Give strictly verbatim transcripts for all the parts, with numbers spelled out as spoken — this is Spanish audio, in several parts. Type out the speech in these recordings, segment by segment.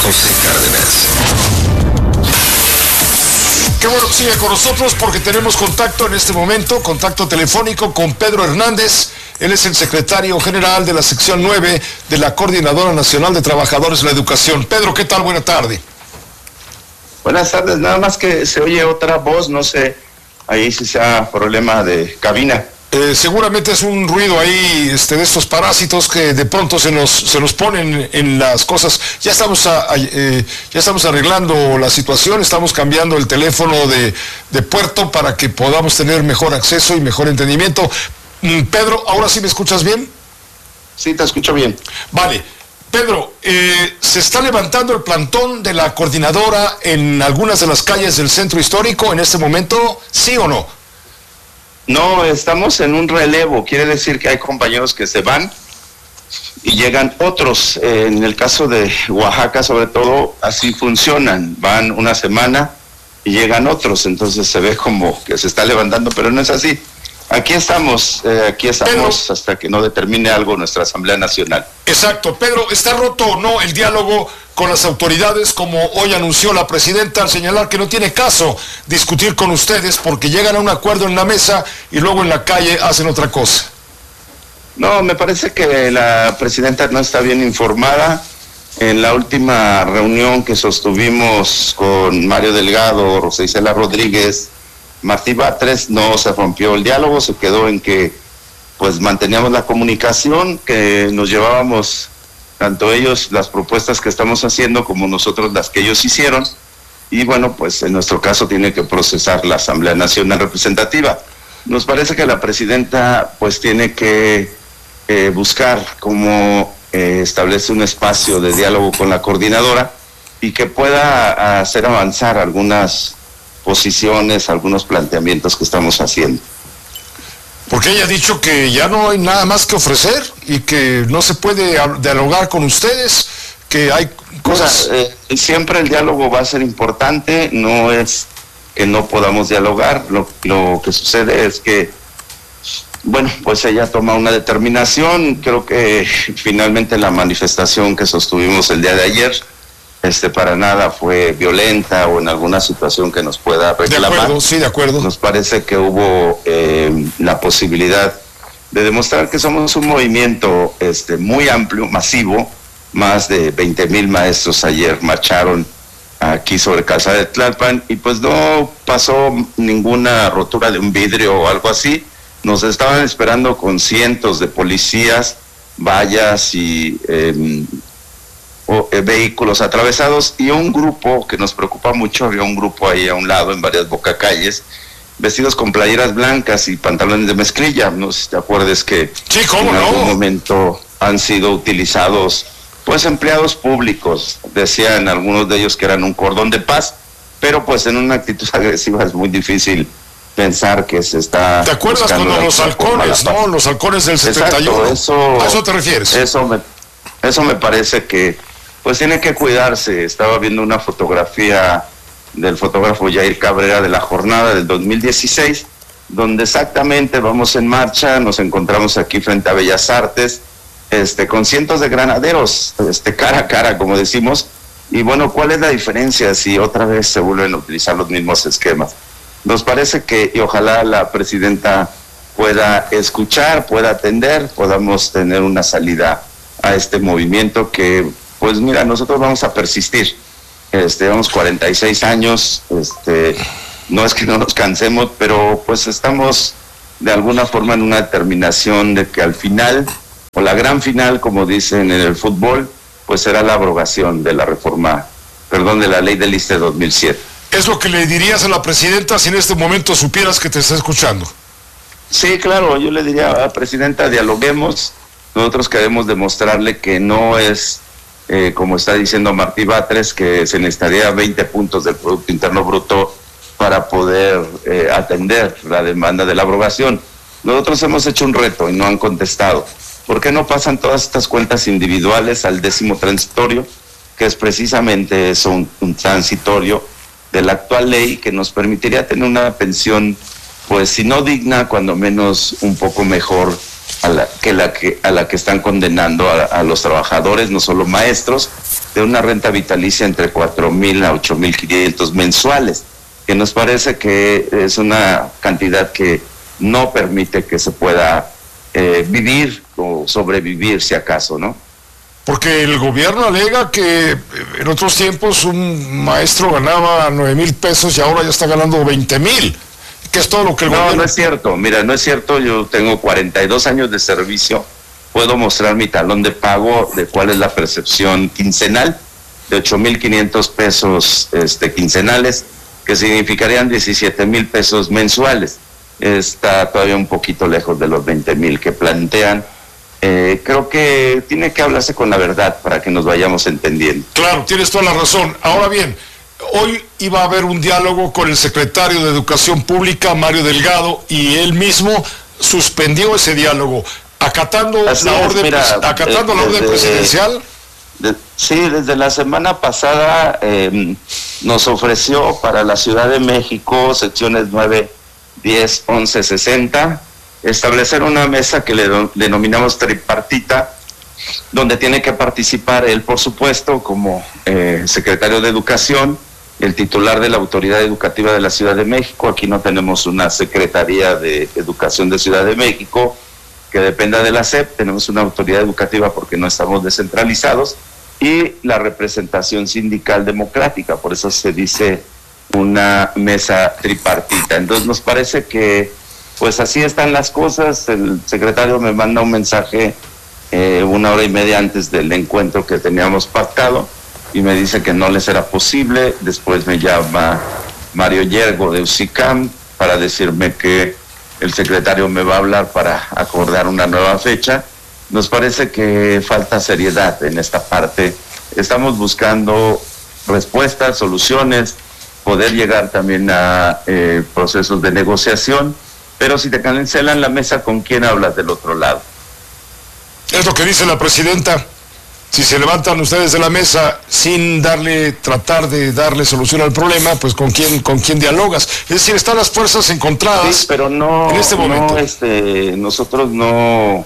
José Cárdenas. Qué bueno que sigue con nosotros porque tenemos contacto en este momento, contacto telefónico con Pedro Hernández. Él es el secretario general de la sección nueve de la Coordinadora Nacional de Trabajadores de la Educación. Pedro, ¿qué tal? Buena tarde. Buenas tardes, nada más que se oye otra voz, no sé, ahí si sea problema de cabina. Eh, seguramente es un ruido ahí este, de estos parásitos que de pronto se nos se nos ponen en las cosas. Ya estamos a, a, eh, ya estamos arreglando la situación, estamos cambiando el teléfono de, de puerto para que podamos tener mejor acceso y mejor entendimiento. Mm, Pedro, ¿ahora sí me escuchas bien? Sí, te escucho bien. Vale. Pedro, eh, ¿se está levantando el plantón de la coordinadora en algunas de las calles del centro histórico en este momento? ¿Sí o no? No, estamos en un relevo, quiere decir que hay compañeros que se van y llegan otros. Eh, en el caso de Oaxaca, sobre todo, así funcionan. Van una semana y llegan otros, entonces se ve como que se está levantando, pero no es así. Aquí estamos, eh, aquí estamos Pedro, hasta que no determine algo nuestra Asamblea Nacional. Exacto. Pedro, ¿está roto o no el diálogo con las autoridades, como hoy anunció la presidenta al señalar que no tiene caso discutir con ustedes porque llegan a un acuerdo en la mesa y luego en la calle hacen otra cosa? No, me parece que la presidenta no está bien informada. En la última reunión que sostuvimos con Mario Delgado, Rosa Isela Rodríguez, Martí Batres, no se rompió el diálogo, se quedó en que pues manteníamos la comunicación, que nos llevábamos tanto ellos las propuestas que estamos haciendo como nosotros las que ellos hicieron, y bueno, pues en nuestro caso tiene que procesar la Asamblea Nacional Representativa. Nos parece que la presidenta pues tiene que eh, buscar cómo eh, establece un espacio de diálogo con la coordinadora y que pueda hacer avanzar algunas posiciones, algunos planteamientos que estamos haciendo. Porque ella ha dicho que ya no hay nada más que ofrecer y que no se puede dialogar con ustedes, que hay cosas... O sea, eh, siempre el diálogo va a ser importante, no es que no podamos dialogar, lo, lo que sucede es que, bueno, pues ella toma una determinación. Creo que finalmente la manifestación que sostuvimos el día de ayer, este para nada fue violenta o en alguna situación que nos pueda reclamar. De acuerdo, sí, de acuerdo. Nos parece que hubo eh, la posibilidad de demostrar que somos un movimiento este muy amplio, masivo. Más de veinte mil maestros ayer marcharon aquí sobre Calzada de Tlalpan y pues no pasó ninguna rotura de un vidrio o algo así. Nos estaban esperando con cientos de policías, vallas y... Eh, O, eh, vehículos atravesados, y un grupo que nos preocupa mucho, había un grupo ahí a un lado en varias bocacalles, vestidos con playeras blancas y pantalones de mezclilla. No sé si te acuerdes que sí, ¿cómo en no? algún momento han sido utilizados pues empleados públicos, decían algunos de ellos que eran un cordón de paz, pero pues en una actitud agresiva es muy difícil pensar que se está... ¿Te acuerdas cuando los halcones, no? Los halcones del setenta y uno. Exacto, eso, ¿a eso te refieres? Eso me, eso me parece que pues tiene que cuidarse. Estaba viendo una fotografía del fotógrafo Jair Cabrera de la jornada del dos mil dieciséis, donde exactamente vamos en marcha, nos encontramos aquí frente a Bellas Artes, este, con cientos de granaderos, este, cara a cara, como decimos, y bueno, ¿cuál es la diferencia si otra vez se vuelven a utilizar los mismos esquemas? Nos parece que, y ojalá la presidenta pueda escuchar, pueda atender, podamos tener una salida a este movimiento que... Pues mira, nosotros vamos a persistir. Este, llevamos cuarenta y seis años, este, no es que no nos cansemos, pero pues estamos de alguna forma en una determinación de que al final, o la gran final, como dicen en el fútbol, pues será la abrogación de la reforma, perdón, de la ley del I S S S te dos mil siete. ¿Es lo que le dirías a la presidenta si en este momento supieras que te está escuchando? Sí, claro, yo le diría a la presidenta, dialoguemos. Nosotros queremos demostrarle que no es... Eh, como está diciendo Martí Batres, que se necesitaría veinte puntos del Producto Interno Bruto para poder eh, atender la demanda de la abrogación. Nosotros hemos hecho un reto y no han contestado. ¿Por qué no pasan todas estas cuentas individuales al décimo transitorio, que es precisamente eso, un, un transitorio de la actual ley que nos permitiría tener una pensión, pues si no digna, cuando menos un poco mejor a la que, la que, a la que están condenando a, a los trabajadores, no solo maestros, de una renta vitalicia entre cuatro mil a ocho mil quinientos mensuales, que nos parece que es una cantidad que no permite que se pueda eh, vivir o sobrevivir si acaso, ¿no? Porque el gobierno alega que en otros tiempos un maestro ganaba nueve mil pesos y ahora ya está ganando veinte mil, que es todo lo que el no, gobierno... No, no es cierto, mira, no es cierto, yo tengo cuarenta y dos años de servicio, puedo mostrar mi talón de pago de cuál es la percepción quincenal, de ocho mil quinientos pesos este, quincenales, que significarían diecisiete mil pesos mensuales. Está todavía un poquito lejos de los veinte mil que plantean. Eh, creo que tiene que hablarse con la verdad para que nos vayamos entendiendo. Claro, tienes toda la razón. Ahora bien, hoy iba a haber un diálogo con el secretario de Educación Pública, Mario Delgado, y él mismo suspendió ese diálogo, acatando Así la es, orden, mira, acatando eh, la orden desde, presidencial. De, sí, desde la semana pasada eh, nos ofreció para la Ciudad de México, secciones nueve, diez, once, sesenta, establecer una mesa que le do, denominamos tripartita, donde tiene que participar él, por supuesto, como eh, secretario de Educación, el titular de la Autoridad Educativa de la Ciudad de México. Aquí no tenemos una Secretaría de Educación de Ciudad de México que dependa de la S E P, tenemos una autoridad educativa porque no estamos descentralizados, y la representación sindical democrática, por eso se dice una mesa tripartita. Entonces nos parece que pues así están las cosas. El secretario me manda un mensaje eh, una hora y media antes del encuentro que teníamos pactado y me dice que no les era posible. Después me llama Mario Yergo de U C I C A M para decirme que el secretario me va a hablar para acordar una nueva fecha. Nos parece que falta seriedad en esta parte. Estamos buscando respuestas, soluciones, poder llegar también a eh, procesos de negociación, pero si te cancelan la mesa, ¿con quién hablas del otro lado? Es lo que dice la presidenta. Si se levantan ustedes de la mesa sin darle, tratar de darle solución al problema, pues con quién, con quién dialogas. Es decir, están las fuerzas encontradas. Sí, pero no, en este momento. No, este, nosotros no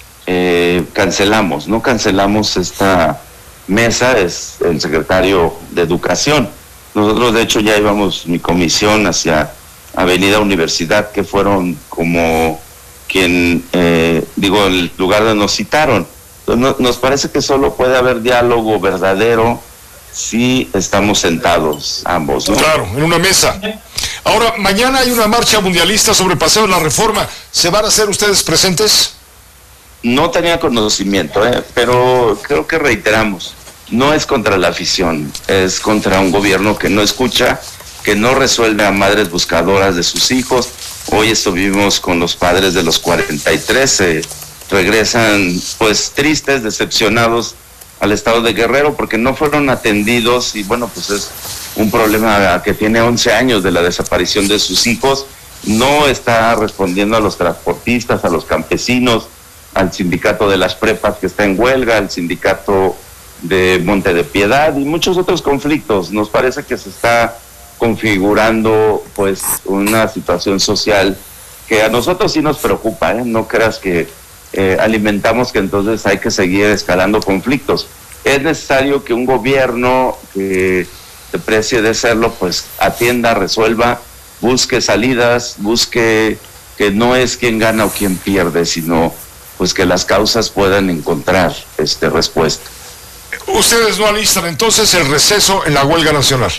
eh, cancelamos, no cancelamos esta mesa, es el secretario de Educación. Nosotros de hecho ya íbamos mi comisión hacia Avenida Universidad, que fueron como quien, eh, digo, el lugar donde nos citaron. Entonces, nos parece que solo puede haber diálogo verdadero si estamos sentados ambos, ¿no? Claro, en una mesa. Ahora, mañana hay una marcha mundialista sobre Paseo de la Reforma. ¿Se van a hacer ustedes presentes? No tenía conocimiento, ¿eh? Pero creo que reiteramos, no es contra la afición, es contra un gobierno que no escucha, que no resuelve a madres buscadoras de sus hijos. Hoy estuvimos con los padres de los cuarenta y tres, eh, regresan pues tristes, decepcionados al estado de Guerrero porque no fueron atendidos, y bueno, pues es un problema que tiene once años de la desaparición de sus hijos. No está respondiendo a los transportistas, a los campesinos, al sindicato de las prepas que está en huelga, al sindicato de Monte de Piedad y muchos otros conflictos. Nos parece que se está configurando pues una situación social que a nosotros sí nos preocupa, ¿eh? No creas que eh, alimentamos que entonces hay que seguir escalando conflictos. Es necesario que un gobierno que se precie de serlo pues atienda, resuelva, busque salidas, busque que no es quien gana o quien pierde, sino pues que las causas puedan encontrar este respuesta. Ustedes no alistan entonces el receso en la huelga nacional.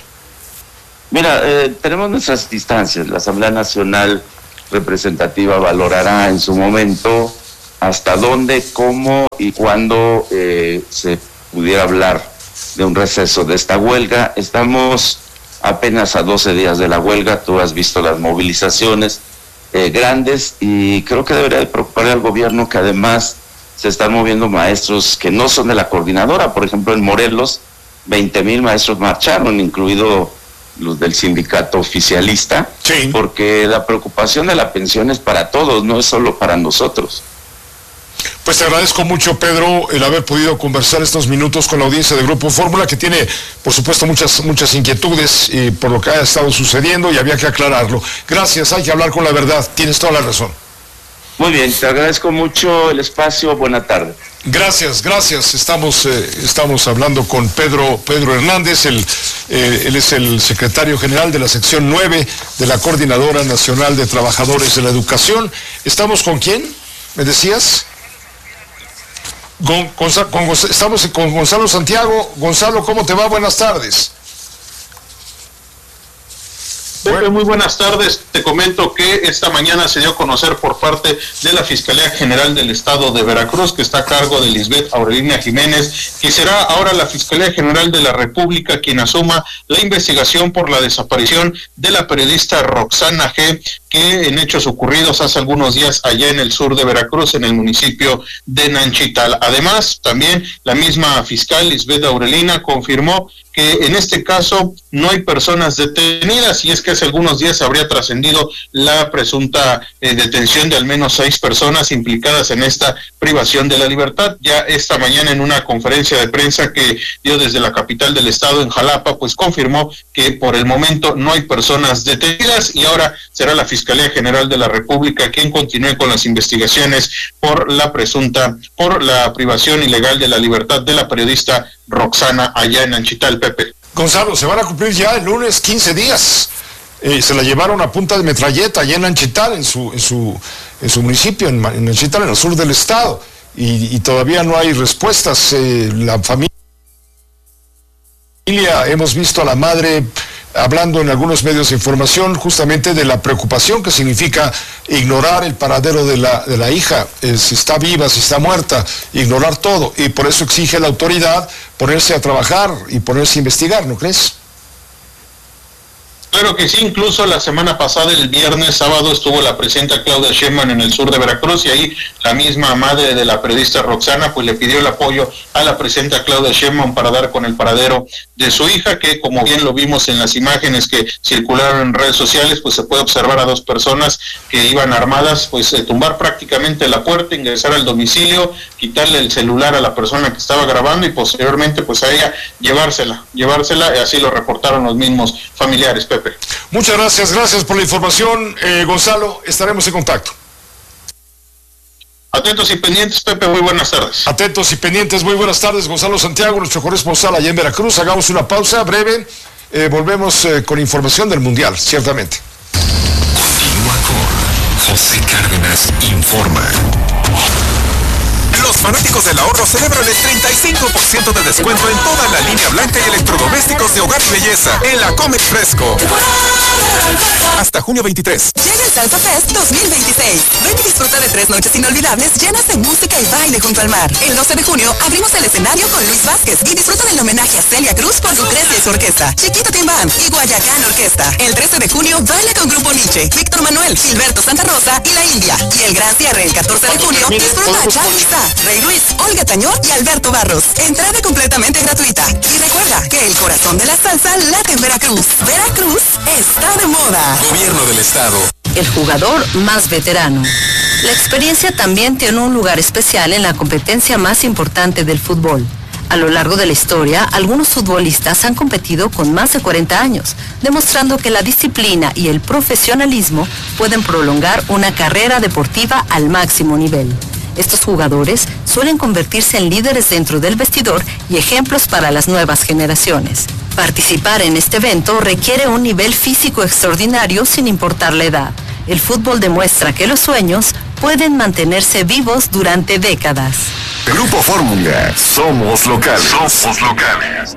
Mira, eh, tenemos nuestras distancias. La Asamblea Nacional Representativa valorará en su momento hasta dónde, cómo y cuándo eh, se pudiera hablar de un receso de esta huelga. Estamos apenas a doce días de la huelga. Tú has visto las movilizaciones eh, grandes y creo que debería de preocupar al gobierno que además se están moviendo maestros que no son de la coordinadora. Por ejemplo, en Morelos, veinte mil maestros marcharon, incluido los del sindicato oficialista, sí, porque la preocupación de la pensión es para todos, no es solo para nosotros. Pues te agradezco mucho, Pedro, el haber podido conversar estos minutos con la audiencia de Grupo Fórmula, que tiene, por supuesto, muchas muchas inquietudes eh, por lo que ha estado sucediendo y había que aclararlo. Gracias, hay que hablar con la verdad, tienes toda la razón. Muy bien, te agradezco mucho el espacio, buena tarde. Gracias, gracias. Estamos, eh, estamos hablando con Pedro, Pedro Hernández, el, eh, él es el secretario general de la sección nueve de la Coordinadora Nacional de Trabajadores de la Educación. ¿Estamos con quién? ¿Me decías? Con, con, con, estamos con Gonzalo Santiago. Gonzalo, ¿cómo te va? Buenas tardes. Pepe, muy buenas tardes. Te comento que esta mañana se dio a conocer por parte de la Fiscalía General del Estado de Veracruz, que está a cargo de Lisbeth Aurelina Jiménez, que será ahora la Fiscalía General de la República quien asuma la investigación por la desaparición de la periodista Roxana G., que en hechos ocurridos hace algunos días allá en el sur de Veracruz, en el municipio de Nanchital. Además, también la misma fiscal Lisbeth Aurelina confirmó que en este caso no hay personas detenidas, y es que hace algunos días habría trascendido la presunta eh, detención de al menos seis personas implicadas en esta privación de la libertad. Ya esta mañana en una conferencia de prensa que dio desde la capital del estado, en Jalapa, pues confirmó que por el momento no hay personas detenidas, y ahora será la Fiscalía General de la República quien continúe con las investigaciones por la presunta, por la privación ilegal de la libertad de la periodista Roxana allá en Anchital, Pepe. Gonzalo, se van a cumplir ya el lunes quince días. Eh, se la llevaron a punta de metralleta allá en Anchital, en su, en su, en su municipio, en, en Anchital, en el sur del estado, y, y todavía no hay respuestas. Eh, la familia, hemos visto a la madre hablando en algunos medios de información justamente de la preocupación que significa ignorar el paradero de la, de la hija, eh, si está viva, si está muerta, ignorar todo, y por eso exige la autoridad ponerse a trabajar y ponerse a investigar, ¿no crees? Claro que sí, incluso la semana pasada, el viernes, sábado, estuvo la presidenta Claudia Sheinbaum en el sur de Veracruz, y ahí la misma madre de la periodista Roxana pues le pidió el apoyo a la presidenta Claudia Sheinbaum para dar con el paradero de su hija, que como bien lo vimos en las imágenes que circularon en redes sociales, pues se puede observar a dos personas que iban armadas, pues eh, tumbar prácticamente la puerta, ingresar al domicilio, quitarle el celular a la persona que estaba grabando y posteriormente pues a ella llevársela, llevársela, y así lo reportaron los mismos familiares, Pepe. Muchas gracias, gracias por la información, eh, Gonzalo, estaremos en contacto. Atentos y pendientes, Pepe, muy buenas tardes. Atentos y pendientes, muy buenas tardes, Gonzalo Santiago, nuestro corresponsal allá en Veracruz. Hagamos una pausa breve, eh, volvemos eh, con información del Mundial, ciertamente. Continúa con José Cárdenas Informa. Los fanáticos del ahorro celebran el treinta y cinco por ciento de descuento en toda la línea blanca y electrodomésticos de hogar y belleza en la Comex Fresco. Hasta junio veintitrés. Llega el Salsa Fest dos mil veintiséis. Ven y disfruta de tres noches inolvidables llenas de música y baile junto al mar. El doce de junio abrimos el escenario con Luis Vázquez y disfruta del homenaje a Celia Cruz con Lucrecia y su orquesta, Chiquita Team Band y Guayacán Orquesta. El trece de junio baila con Grupo Nietzsche, Víctor Manuel, Gilberto Santa Rosa y La India. Y el gran cierre el catorce de junio disfruta a Charly Sá, Rey Luis, Olga Tañón y Alberto Barros. Entrada completamente gratuita. Y recuerda que el corazón de la salsa late en Veracruz. Veracruz está de moda. Gobierno del Estado. El jugador más veterano. La experiencia también tiene un lugar especial en la competencia más importante del fútbol. A lo largo de la historia, algunos futbolistas han competido con más de cuarenta años, demostrando que la disciplina y el profesionalismo pueden prolongar una carrera deportiva al máximo nivel. Estos jugadores suelen convertirse en líderes dentro del vestidor y ejemplos para las nuevas generaciones. Participar en este evento requiere un nivel físico extraordinario sin importar la edad. El fútbol demuestra que los sueños pueden mantenerse vivos durante décadas. Grupo Fórmula. Somos locales. Somos locales.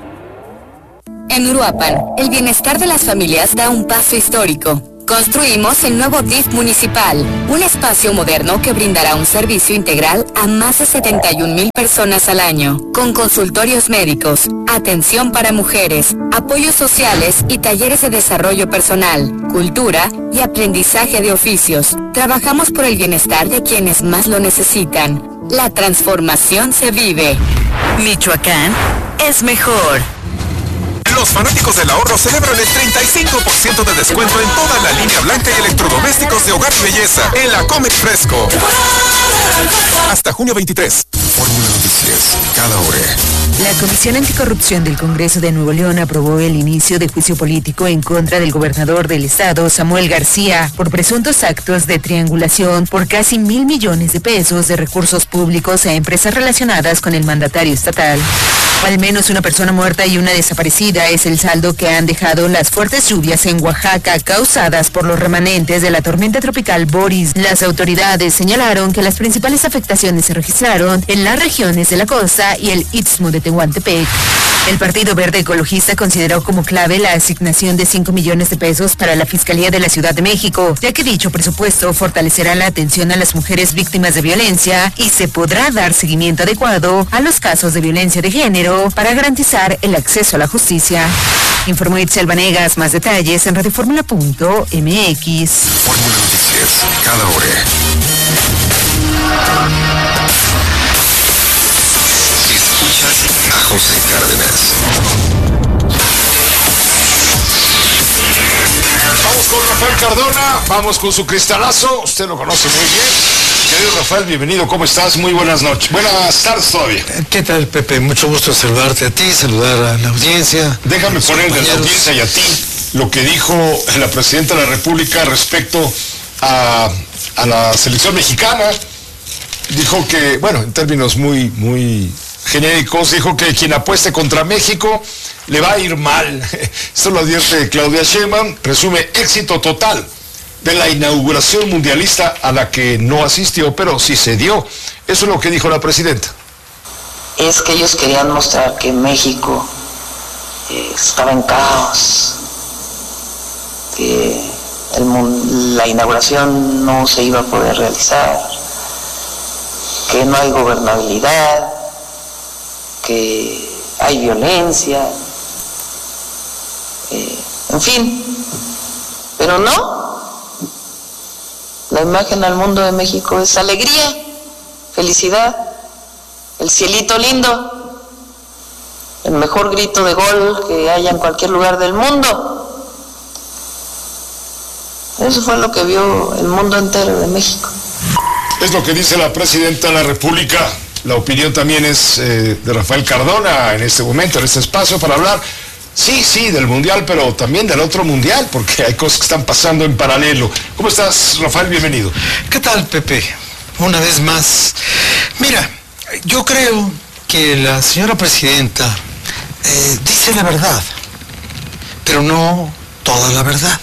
En Uruapan, el bienestar de las familias da un paso histórico. Construimos el nuevo D I F municipal, un espacio moderno que brindará un servicio integral a más de setenta y un mil personas al año, con consultorios médicos, atención para mujeres, apoyos sociales y talleres de desarrollo personal, cultura y aprendizaje de oficios. Trabajamos por el bienestar de quienes más lo necesitan. La transformación se vive. Michoacán es mejor. Los fanáticos del ahorro celebran el treinta y cinco por ciento de descuento en toda la línea blanca y electrodomésticos de hogar y belleza en la Comex Fresco. Hasta junio veintitrés. Fórmula Noticias. noticias, cada hora. La Comisión Anticorrupción del Congreso de Nuevo León aprobó el inicio de juicio político en contra del gobernador del estado, Samuel García, por presuntos actos de triangulación por casi mil millones de pesos de recursos públicos a empresas relacionadas con el mandatario estatal. Al menos una persona muerta y una desaparecida es el saldo que han dejado las fuertes lluvias en Oaxaca causadas por los remanentes de la tormenta tropical Boris. Las autoridades señalaron que las principales afectaciones se registraron en las regiones de la costa y el Istmo de Tehuantepec. El Partido Verde Ecologista consideró como clave la asignación de cinco millones de pesos para la Fiscalía de la Ciudad de México, ya que dicho presupuesto fortalecerá la atención a las mujeres víctimas de violencia y se podrá dar seguimiento adecuado a los casos de violencia de género para garantizar el acceso a la justicia. Informó Itzel Vanegas. Más detalles en radioformula punto m x. Fórmula Noticias, cada hora. Escuchas a José Cárdenas. Vamos con Rafael Cardona, vamos con su cristalazo, usted lo conoce muy bien. Querido Rafael, bienvenido, ¿cómo estás? Muy buenas noches, buenas tardes todavía. ¿Qué tal, Pepe? Mucho gusto saludarte a ti, saludar a la audiencia. Déjame poner de la audiencia y a ti lo que dijo la Presidenta de la República respecto a, a la selección mexicana. Dijo que, bueno, en términos muy, muy genéricos, dijo que quien apueste contra México le va a ir mal. Esto lo advierte Claudia Sheinbaum, presume éxito total de la inauguración mundialista a la que no asistió, pero sí se dio. Eso es lo que dijo la presidenta. Es que ellos querían mostrar que México eh, estaba en caos, que el, la inauguración no se iba a poder realizar, que no hay gobernabilidad, que hay violencia, eh, en fin, pero no. La imagen al mundo de México es alegría, felicidad, el cielito lindo, el mejor grito de gol que haya en cualquier lugar del mundo. Eso fue lo que vio el mundo entero de México. Es lo que dice la Presidenta de la República. La opinión también es eh, de Rafael Cardona en este momento, en este espacio, para hablar, sí, sí, del Mundial, pero también del otro Mundial, porque hay cosas que están pasando en paralelo. ¿Cómo estás, Rafael? Bienvenido. ¿Qué tal, Pepe? Una vez más. Mira, yo creo que la señora Presidenta eh, dice la verdad, pero no toda la verdad.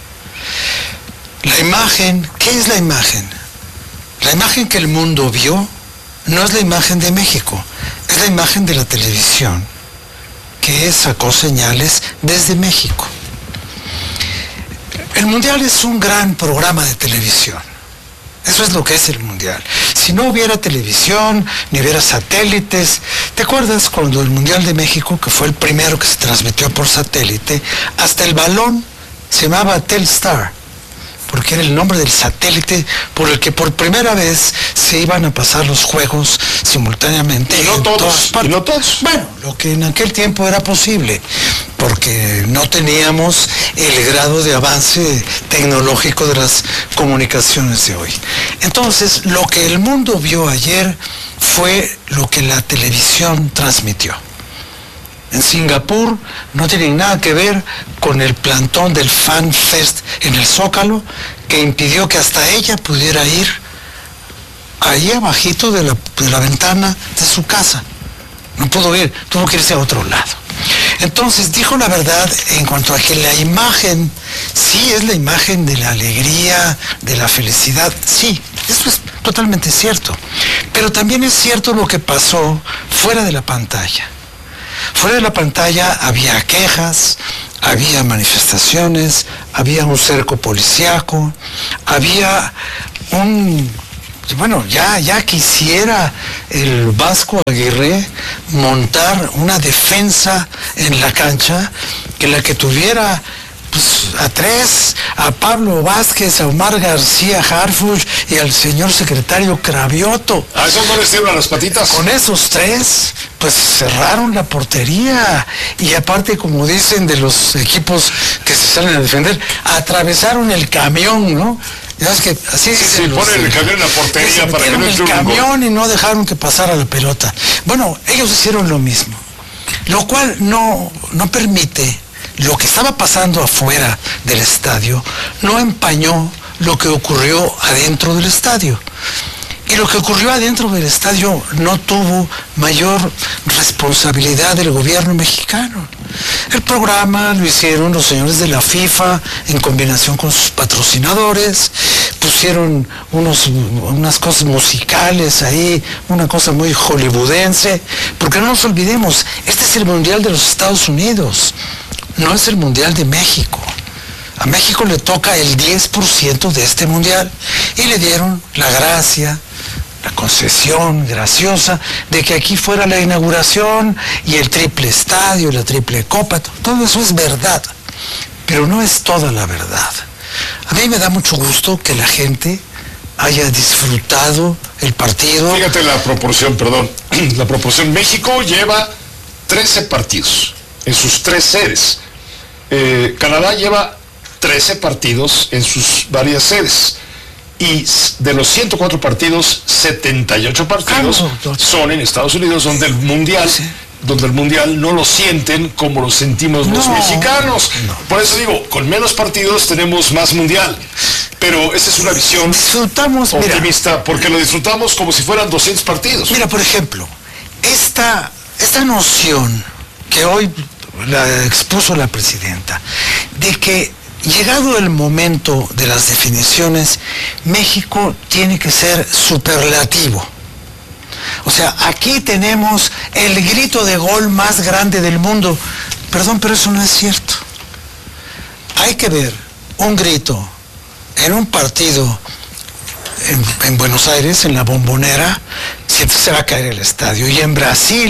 La imagen, ¿qué es la imagen? La imagen que el mundo vio no es la imagen de México, es la imagen de la televisión, que sacó señales desde México. El Mundial es un gran programa de televisión. Eso es lo que es el Mundial. Si no hubiera televisión, ni hubiera satélites, ¿te acuerdas cuando el Mundial de México, que fue el primero que se transmitió por satélite, hasta el balón se llamaba Telstar, porque era el nombre del satélite por el que por primera vez se iban a pasar los juegos simultáneamente? Y no en todos, todas partes. y no todos. Bueno, lo que en aquel tiempo era posible, porque no teníamos el grado de avance tecnológico de las comunicaciones de hoy. Entonces, lo que el mundo vio ayer fue lo que la televisión transmitió. En Singapur no tienen nada que ver con el plantón del Fan Fest en el Zócalo, que impidió que hasta ella pudiera ir ahí abajito de la, de la ventana de su casa. No pudo ir, tuvo que irse a otro lado. Entonces dijo la verdad en cuanto a que la imagen, sí es la imagen de la alegría, de la felicidad, sí, eso es totalmente cierto. Pero también es cierto lo que pasó fuera de la pantalla. Fuera de la pantalla había quejas, había manifestaciones, había un cerco policíaco, había un... Bueno, ya, ya quisiera el Vasco Aguirre montar una defensa en la cancha que la que tuviera pues, a tres, a Pablo Vázquez, a Omar García Harfuch y al señor secretario Cravioto. ¿A esos no les tiemblan las patitas? Con esos tres, pues cerraron la portería. Y aparte, como dicen de los equipos que se salen a defender, atravesaron el camión, ¿no? Ya ves que así sí, sí, ponen el camión en la portería para que no el camión y no dejaron que pasara la pelota. Bueno, ellos hicieron lo mismo, lo cual no, no permite lo que estaba pasando afuera del estadio, no empañó lo que ocurrió adentro del estadio. Y lo que ocurrió adentro del estadio no tuvo mayor responsabilidad del gobierno mexicano. El programa lo hicieron los señores de la FIFA en combinación con sus patrocinadores, pusieron unos, unas cosas musicales ahí, una cosa muy hollywoodense, porque no nos olvidemos, este es el Mundial de los Estados Unidos, no es el Mundial de México. A México le toca el diez por ciento de este Mundial y le dieron la gracia, la concesión graciosa de que aquí fuera la inauguración y el triple estadio, la triple copa, todo eso es verdad, pero no es toda la verdad. A mí me da mucho gusto que la gente haya disfrutado el partido. Fíjate la proporción, perdón, la proporción. México lleva trece partidos en sus tres sedes. Eh, Canadá lleva trece partidos en sus varias sedes. Y de los ciento cuatro partidos, setenta y ocho partidos ah, no, no. son en Estados Unidos, donde el Mundial, sí. donde el Mundial no lo sienten como lo sentimos no, los mexicanos. No. Por eso digo, con menos partidos tenemos más Mundial. Pero esa es una visión disfrutamos, optimista, mira, porque lo disfrutamos como si fueran doscientos partidos. Mira, por ejemplo, esta, esta noción que hoy la expuso la presidenta, de que llegado el momento de las definiciones, México tiene que ser superlativo. O sea, aquí tenemos el grito de gol más grande del mundo. Perdón, pero eso no es cierto. Hay que ver un grito en un partido en, en Buenos Aires, en la Bombonera, siempre se va a caer el estadio. Y en Brasil,